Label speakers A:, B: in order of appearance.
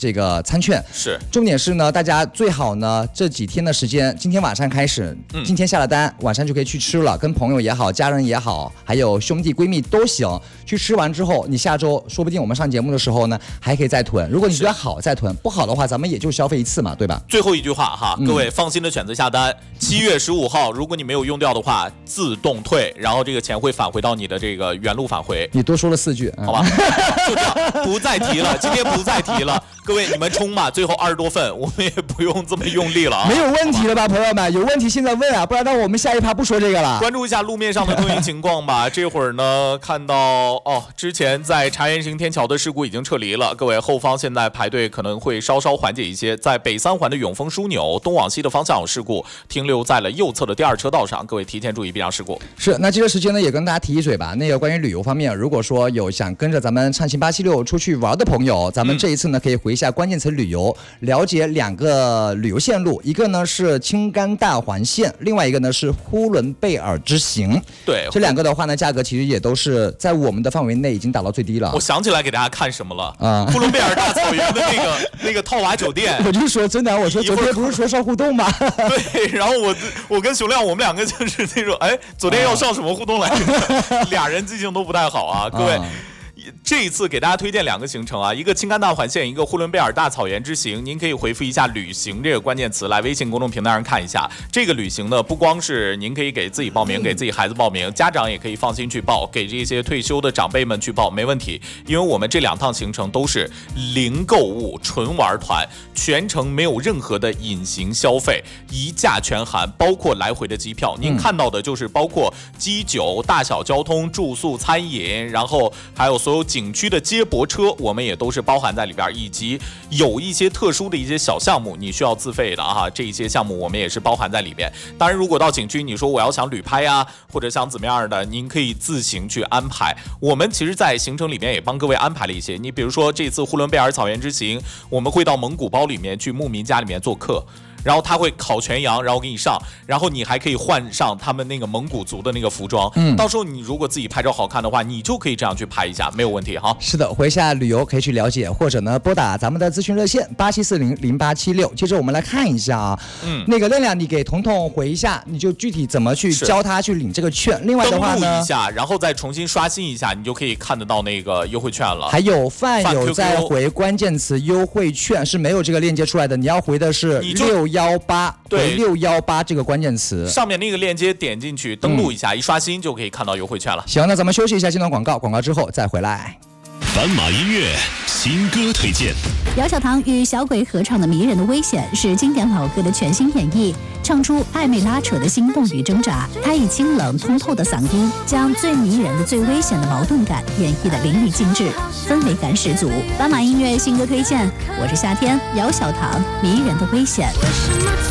A: 这个餐券。
B: 是，
A: 重点是呢，大家最好呢这几天的时间，今天晚上开始，今天下了单，晚上就可以去吃了，跟朋友也好，家人也好，还有兄弟闺蜜都行。去吃完之后，你下周说不定我们上节目的时候呢，还可以再囤。如果你觉得好再囤，不好的话，咱们也就消费一次嘛，对吧？
B: 最后一句话哈，各位放心的选择下单。7月15号，如果你没有用掉的话，自动退，然后这个钱会返回到你的这个原路返回。
A: 你多说了4句，
B: 好吧，就这样，不再提了，今天不再提了。各位你们冲吧，最后20多份，我们也不用这么用力了啊。
A: 没有问题了吧，朋友们？有问题现在问啊，不然我们下一趴不说这个了。
B: 关注一下路面上的通行情况吧。这会儿呢，看到之前在茶园型天桥的事故已经撤离了，各位后方现在排队可能会稍稍缓解一些。在北3环的永丰枢纽东往西的方向有事故，停留在了右侧的第2车道上，各位提前注意避让事故。
A: 是，那这个时间呢，也跟大家提一嘴吧。那个关于旅游方面，如果说有想跟着咱们畅行876出去玩的朋友，咱们这一次呢，可以回一下关键词旅游，了解2个旅游线路，一个呢是青甘大环线，另外一个呢是呼伦贝尔之行。
B: 对，
A: 这2个的话呢，价格其实也都是在我们的范围内已经打到最低了。
B: 我想起来给大家看什么了啊？呼伦贝尔大草原的那个套娃酒店。
A: 我就说真的，我说昨天不是说上互动吗？
B: 对，然后我跟熊亮我们2个就是那种，昨天要上什么互动来着？俩人记性都不太好啊，各位。这一次给大家推荐2个行程啊，一个青甘大环线，一个呼伦贝尔大草原之行。您可以回复一下旅行这个关键词来微信公众平台上看一下。这个旅行呢，不光是您可以给自己报名，给自己孩子报名，家长也可以放心去报，给这些退休的长辈们去报，没问题。因为我们这2趟行程都是零购物纯玩团，全程没有任何的隐形消费，一价全含，包括来回的机票。您看到的就是包括机酒、大小交通、住宿、餐饮，然后还有所有景区的接驳车，我们也都是包含在里边，以及有一些特殊的一些小项目你需要自费的啊，这一些项目我们也是包含在里边。当然如果到景区你说我要想旅拍啊，或者想怎么样的，您可以自行去安排。我们其实在行程里面也帮各位安排了一些，你比如说这次呼伦贝尔草原之行，我们会到蒙古包里面去牧民家里面做客，然后他会烤全羊，然后给你上，然后你还可以换上他们那个蒙古族的那个服装。到时候你如果自己拍照好看的话，你就可以这样去拍一下，没有问题哈。
A: 是的，回下旅游可以去了解，或者呢拨打咱们的咨询热线87400876。接着我们来看一下啊，那个亮亮，你给彤彤回一下，你就具体怎么去教他去领这个券。另外的话呢，
B: 登录一下，然后再重新刷新一下，你就可以看得到那个优惠券了。
A: 还有饭友在回关键词优惠券是没有这个链接出来的，你要回的是618，对618这个关键词，
B: 上面那个链接点进去，登录一下，一刷新就可以看到优惠券了。
A: 行，那咱们休息一下，进段广告，广告之后再回来。
C: 斑马音乐新歌推荐，
D: 姚小棠与小鬼合唱的《迷人的危险》是经典老歌的全新演绎，唱出暧昧拉扯的心动与挣扎。他以清冷通透的嗓音，将最迷人的、最危险的矛盾感演绎得淋漓尽致，氛围感十足。斑马音乐新歌推荐，我是夏天，姚小棠，《迷人的危险》。